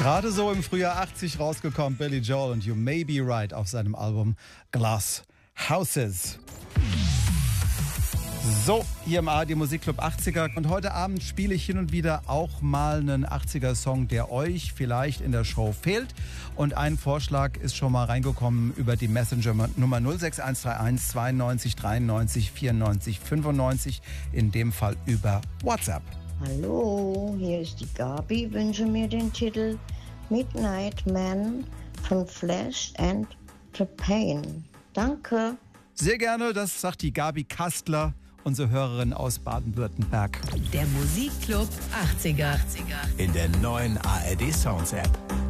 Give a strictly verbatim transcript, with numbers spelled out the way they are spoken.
Gerade so im Frühjahr achtzig rausgekommen, Billy Joel und You May Be Right auf seinem Album Glass Houses. So, hier im A R D Musikclub achtziger und heute Abend spiele ich hin und wieder auch mal einen achtziger-Song, der euch vielleicht in der Show fehlt. Und ein Vorschlag ist schon mal reingekommen über die Messenger-Nummer null sechs eins drei eins zweiundneunzig dreiundneunzig vierundneunzig fünfundneunzig, in dem Fall über WhatsApp. Hallo, hier ist die Gabi, wünsche mir den Titel Midnight Man von Flash and the Pain. Danke. Sehr gerne, das sagt die Gabi Kastler, unsere Hörerin aus Baden-Württemberg. Der Musikclub achtziger. In der neuen A R D Sounds App.